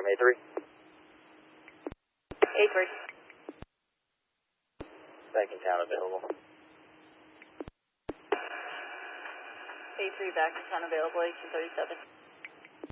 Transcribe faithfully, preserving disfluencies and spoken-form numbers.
confirm A three. A three. Back in town available. A three back in town available, eighteen thirty-seven.